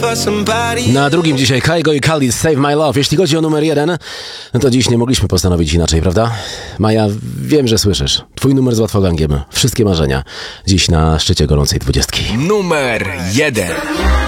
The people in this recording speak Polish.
Na drugim dzisiaj Kygo i Khalid Save My Love. Jeśli chodzi o numer 1, no to dziś nie mogliśmy postanowić inaczej, prawda? Maja, wiem, że słyszysz. Twój numer z łatwogangiem. Wszystkie marzenia. Dziś na szczycie gorącej 20. Numer 1.